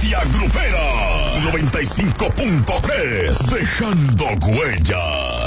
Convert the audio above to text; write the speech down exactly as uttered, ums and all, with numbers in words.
Familia Grupera noventa y cinco punto tres, dejando huella.